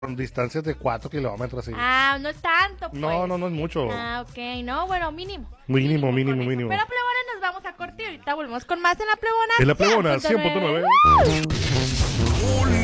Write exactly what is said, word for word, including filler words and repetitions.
con distancias de cuatro kilómetros. Sí. Ah, no es tanto, pues. No, no, no es mucho. Ah, ok, no, bueno, mínimo. Mínimo, mínimo, con eso. mínimo. Pero plebones, nos vamos a corte y ahorita volvemos con más en la plebona. En la plebona, cien punto cien punto nueve. nueve.